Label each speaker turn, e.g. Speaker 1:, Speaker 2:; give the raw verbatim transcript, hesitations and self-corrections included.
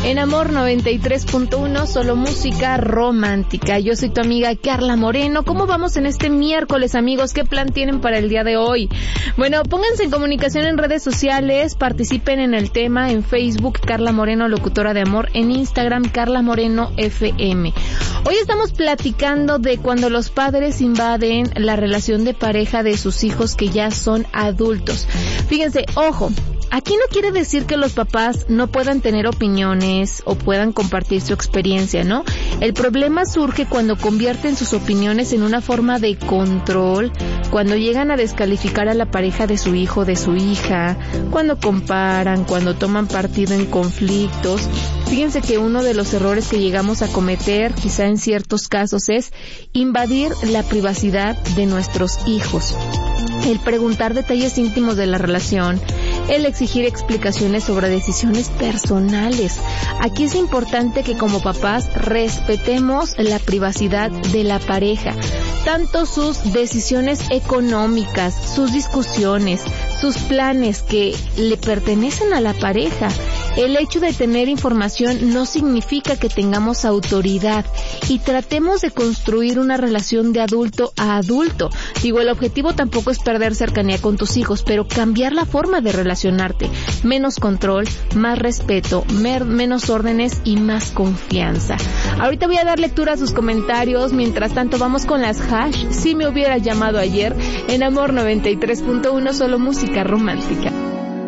Speaker 1: en Amor noventa y tres punto uno, solo música romántica. Yo soy tu amiga Carla Moreno. ¿Cómo vamos en este miércoles, amigos? ¿Qué plan tienen para el día de hoy? Bueno, pónganse en comunicación en redes sociales, participen en el tema en Facebook, Carla Moreno, locutora de amor, en Instagram, Carla Moreno F M. Hoy estamos platicando de cuando los padres invaden la relación de pareja de sus hijos que ya son adultos. Fíjense, ojo, aquí no quiere decir que los papás no puedan tener opiniones o puedan compartir su experiencia, ¿no? El problema surge cuando convierten sus opiniones en una forma de control, cuando llegan a descalificar a la pareja de su hijo o de su hija, cuando comparan, cuando toman partido en conflictos. Fíjense que uno de los errores que llegamos a cometer, quizá en ciertos casos, es invadir la privacidad de nuestros hijos. El preguntar detalles íntimos de la relación, el exigir explicaciones sobre decisiones personales. Aquí es importante que como papás respetemos la privacidad de la pareja, tanto sus decisiones económicas, sus discusiones, sus planes que le pertenecen a la pareja. El hecho de tener información no significa que tengamos autoridad y tratemos de construir una relación de adulto a adulto. Digo, el objetivo tampoco es perder cercanía con tus hijos, pero cambiar la forma de relacionarte. Menos control, más respeto, mer- menos órdenes y más confianza. Ahorita voy a dar lectura a sus comentarios. Mientras tanto, vamos con las hash. Si me hubiera llamado ayer en Amor noventa y tres punto uno, solo música romántica.